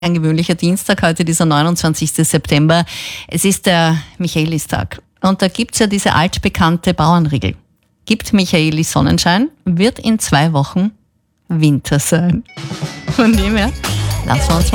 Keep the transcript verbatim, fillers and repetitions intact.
Ein gewöhnlicher Dienstag, heute dieser neunundzwanzigster September. Es ist der Michaelistag. Und da gibt's ja diese altbekannte Bauernregel. Gibt Michaelis Sonnenschein, wird in zwei Wochen Winter sein. Von dem her, lassen wir uns